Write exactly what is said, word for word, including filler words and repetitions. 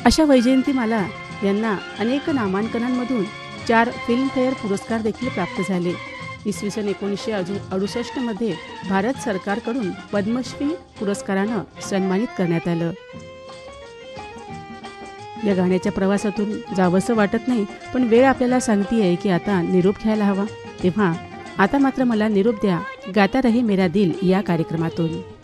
अशा वैजयंतीमाला यांना अनेक नामांकनांमधून चार फिल्मफेअर पुरस्कार देखील प्राप्त झाले. इसवी सन एकोणीसशे अडुसष्टमध्ये भारत सरकारकडून पद्मश्री पुरस्कारानं सन्मानित करण्यात आलं. या गाण्याच्या प्रवासातून जावंसं वाटत नाही, पण वेळ आपल्याला सांगतेय की आता निरोप घ्यायला हवा. तेव्हा आता मात्र मला निरोप द्या गाता रहे मेरा दिल या कार्यक्रमातून.